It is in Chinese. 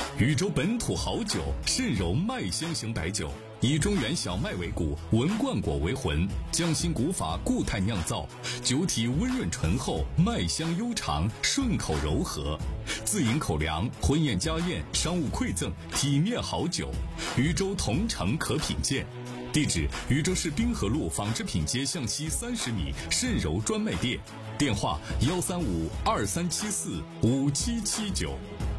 禹州本土好酒，渗柔麦香型白酒，以中原小麦为骨，文冠果为魂，匠心古法固态酿造，酒体温润醇厚，麦香悠长，顺口柔和。自饮口粮，婚宴家宴，商务馈赠，体面好酒。禹州同城可品鉴。地址：禹州市滨河路纺织品街向西30米，渗柔专卖店。电话：13523745779。